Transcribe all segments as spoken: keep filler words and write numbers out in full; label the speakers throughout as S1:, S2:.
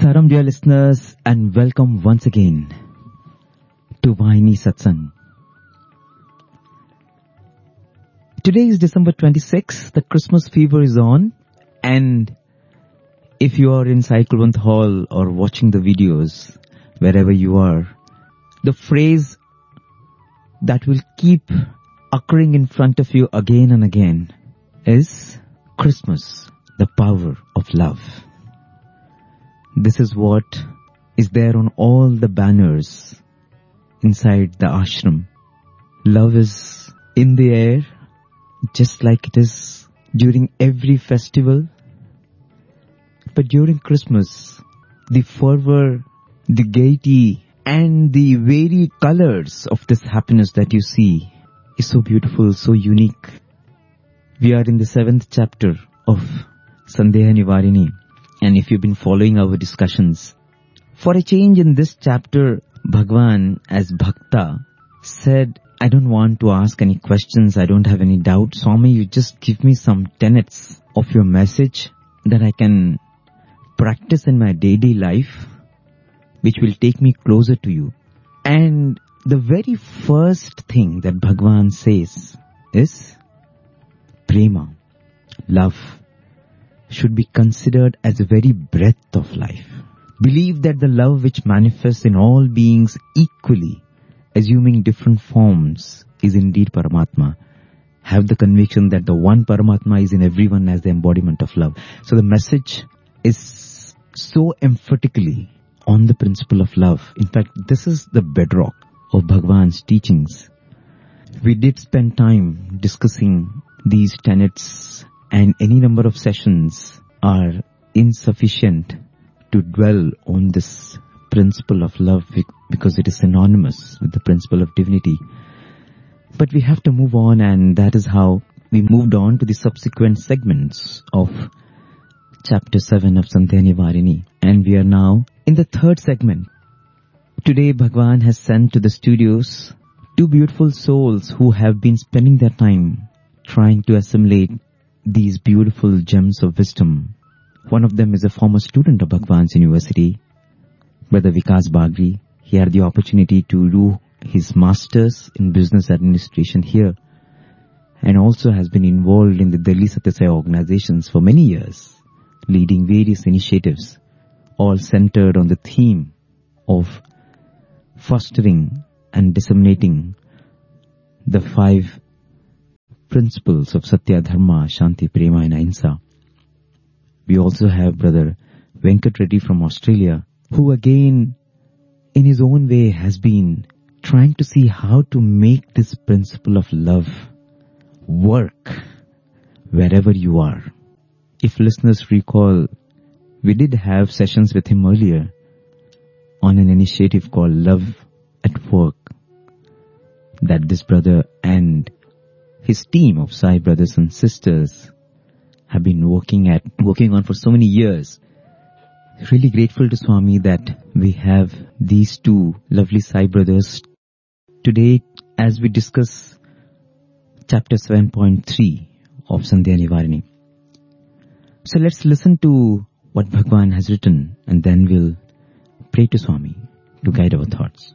S1: Saram, dear listeners, and welcome once again to Vahini Satsang. Today is December twenty-sixth, the Christmas fever is on, and if you are in Sai Kulwant Hall or watching the videos, wherever you are, the phrase that will keep occurring in front of you again and again is Christmas, the power of love. This is what is there on all the banners inside the ashram. Love is in the air, just like it is during every festival. But during Christmas, the fervor, the gaiety, and the varied colors of this happiness that you see is so beautiful, so unique. We are in the seventh chapter of Sandeha Nivarini. And if you've been following our discussions, for a change in this chapter, Bhagwan as Bhakta said, I don't want to ask any questions, I don't have any doubt. Swami, you just give me some tenets of your message that I can practice in my daily life, which will take me closer to you. And the very first thing that Bhagwan says is prema, love, should be considered as a very breath of life. Believe that the love which manifests in all beings equally, assuming different forms, is indeed Paramatma. Have the conviction that the one Paramatma is in everyone as the embodiment of love. So the message is so emphatically on the principle of love. In fact, this is the bedrock of Bhagwan's teachings. We did spend time discussing these tenets, and any number of sessions are insufficient to dwell on this principle of love because it is synonymous with the principle of divinity. But we have to move on, and that is how we moved on to the subsequent segments of chapter seven of Sandeha Nivarini. And we are now in the third segment. Today Bhagwan has sent to the studios two beautiful souls who have been spending their time trying to assimilate these beautiful gems of wisdom. One of them is a former student of Bhagwan's University, Brother Vikas Bagri. He had the opportunity to do his master's in business administration here, and also has been involved in the Delhi Satya Sai organizations for many years, leading various initiatives, all centered on the theme of fostering and disseminating the five principles of Satya, Dharma, Shanti, Prema and Ahimsa. We also have Brother Venkat Reddy from Australia, who again, in his own way, has been trying to see how to make this principle of love work wherever you are. If listeners recall, we did have sessions with him earlier on an initiative called Love at Work that this brother and his team of Sai brothers and sisters have been working at, working on for so many years. Really grateful to Swami that we have these two lovely Sai brothers today as we discuss chapter seven point three of Sandeha Nivarini. So let's listen to what Bhagwan has written, and then we'll pray to Swami to guide our thoughts.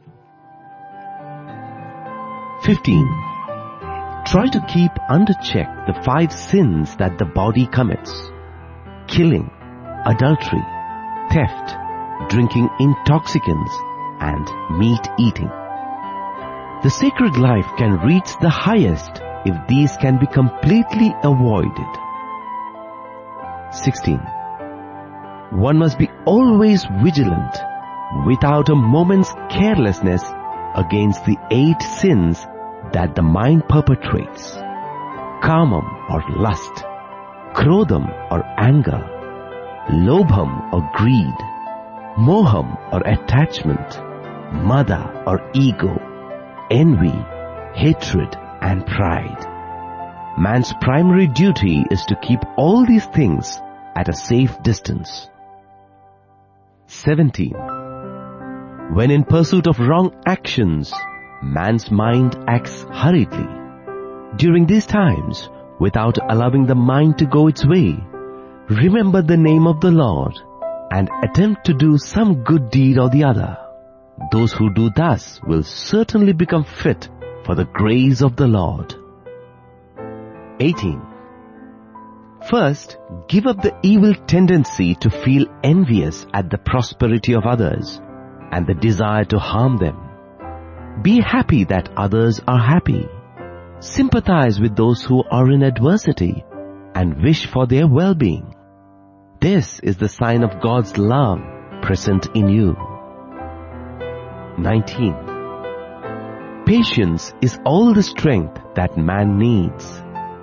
S2: fifteen. Try to keep under check the five sins that the body commits: killing, adultery, theft, drinking intoxicants, and meat eating. The sacred life can reach the highest if these can be completely avoided. sixteen. One must be always vigilant, without a moment's carelessness, against the eight sins that the mind perpetrates: kamam or lust, krodham or anger, lobham or greed, moham or attachment, mada or ego, envy, hatred and pride. Man's primary duty is to keep all these things at a safe distance. seventeen. When in pursuit of wrong actions, man's mind acts hurriedly. During these times, without allowing the mind to go its way, remember the name of the Lord, and attempt to do some good deed or the other. Those who do thus will certainly become fit for the grace of the Lord. eighteen. First, give up the evil tendency to feel envious at the prosperity of others and the desire to harm them. Be happy that others are happy. Sympathize with those who are in adversity and wish for their well-being. This is the sign of God's love present in you. nineteen. Patience is all the strength that man needs.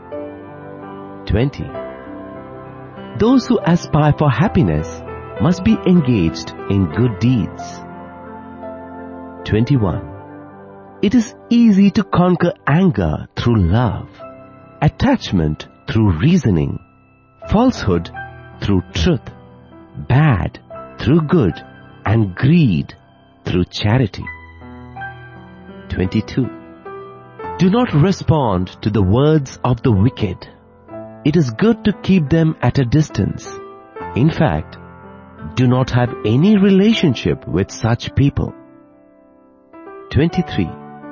S2: twenty. Those who aspire for happiness must be engaged in good deeds. twenty-one. It is easy to conquer anger through love, attachment through reasoning, falsehood through truth, bad through good, and greed through charity. twenty-two. Do not respond to the words of the wicked. It is good to keep them at a distance. In fact, do not have any relationship with such people. twenty-three.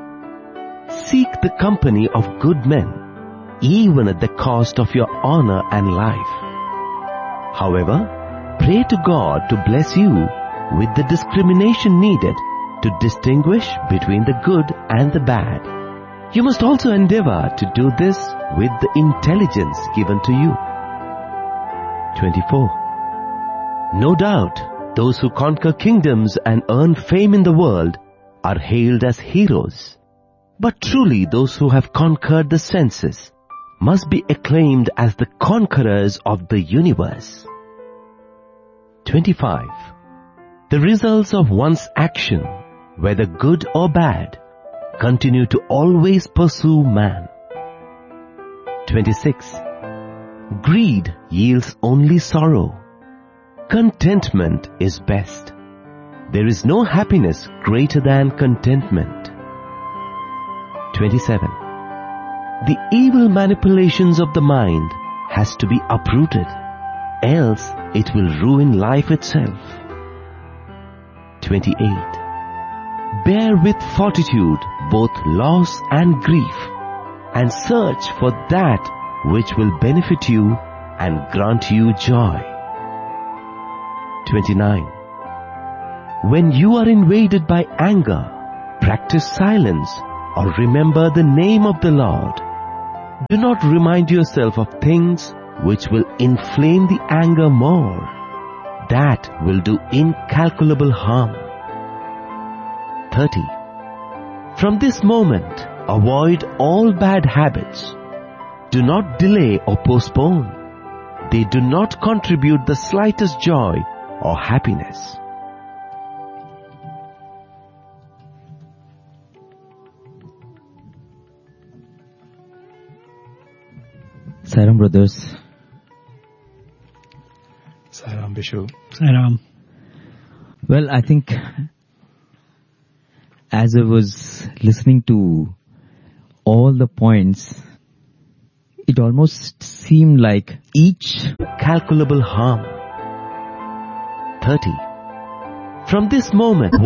S2: Seek the company of good men, even at the cost of your honor and life. However, pray to God to bless you with the discrimination needed to distinguish between the good and the bad. You must also endeavor to do this with the intelligence given to you. twenty-four. No doubt, those who conquer kingdoms and earn fame in the world are hailed as heroes. But truly those who have conquered the senses must be acclaimed as the conquerors of the universe. twenty-five. The results of one's action, whether good or bad, continue to always pursue man. twenty-six. Greed yields only sorrow. Contentment is best. There is no happiness greater than contentment. twenty-seven. The evil manipulations of the mind has to be uprooted, else it will ruin life itself. twenty-eight. Bear with fortitude both loss and grief, and search for that which will benefit you and grant you joy. twenty-nine. When you are invaded by anger, practice silence or remember the name of the Lord. Do not remind yourself of things which will inflame the anger more. That will do incalculable harm. thirty. From this moment, avoid all bad habits. Do not delay or postpone. They do not contribute the slightest joy or happiness.
S1: Sairam, brothers.
S3: Sairam, Bishu.
S4: Sairam.
S1: Well, I think as I was listening to all the points, it almost seemed like each
S2: calculable harm. thirty. From this moment,